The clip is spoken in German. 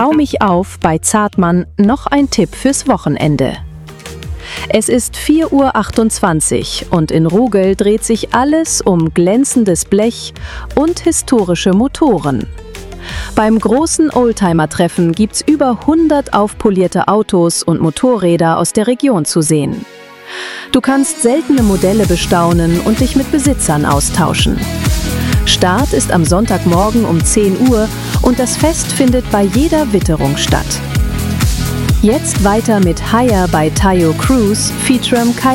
Tau mich auf bei Zartmann, noch ein Tipp fürs Wochenende. Es ist 4:28 Uhr und in Rugel dreht sich alles um glänzendes Blech und historische Motoren. Beim großen Oldtimer-Treffen gibt's über 100 aufpolierte Autos und Motorräder aus der Region zu sehen. Du kannst seltene Modelle bestaunen und dich mit Besitzern austauschen. Start ist am Sonntagmorgen um 10 Uhr und das Fest findet bei jeder Witterung statt. Jetzt weiter mit Higher bei Tayo Cruise featuring